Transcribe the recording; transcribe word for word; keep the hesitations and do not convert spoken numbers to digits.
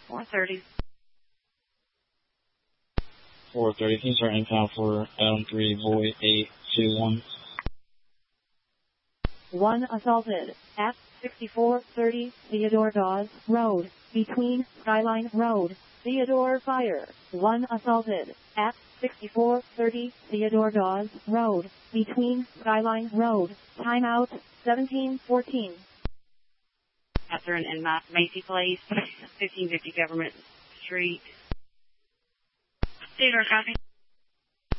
four thirty. four thirty, can you start impound for Adam three, Void eight two one? One assaulted at sixty-four thirty Theodore Dawes Road, between Skyline Road, Theodore Fire. One assaulted at sixty-four thirty Theodore Dawes Road, between Skyline Road. Timeout seventeen fourteen. Catherine and Ma- Macy Place, fifteen fifty Government Street. Theodore, copy.